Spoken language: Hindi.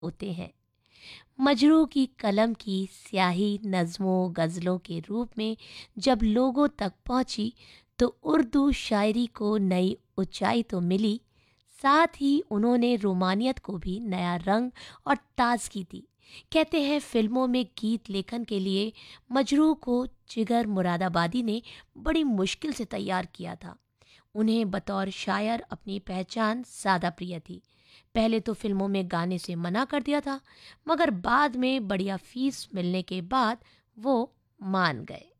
होते हैं। मजरू की कलम की स्याही नज़मों गज़लों के रूप में जब लोगों तक पहुंची तो उर्दू शायरी को नई ऊंचाई तो मिली, साथ ही उन्होंने रोमानियत को भी नया रंग और ताजगी दी। कहते हैं फिल्मों में गीत लेखन के लिए मजरू को जिगर मुरादाबादी ने बड़ी मुश्किल से तैयार किया था। उन्हें बतौर शायर अपनी पहचान ज़्यादा प्रिय थी। पहले तो फिल्मों में गाने से मना कर दिया था, मगर बाद में बढ़िया फीस मिलने के बाद वो मान गए।